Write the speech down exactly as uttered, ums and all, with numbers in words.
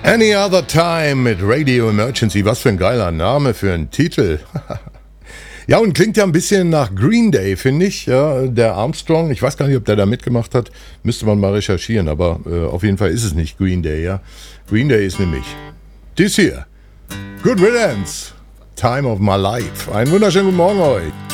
Any Other Time mit Radio Emergency. Was für ein geiler Name für einen Titel. Ja, und klingt ja ein bisschen nach Green Day, finde ich. Ja, der Armstrong, ich weiß gar nicht, ob der da mitgemacht hat. Müsste man mal recherchieren, aber äh, auf jeden Fall ist es nicht Green Day, ja. Green Day ist nämlich dies hier. Good Riddance. Time of My Life. Einen wunderschönen guten Morgen euch.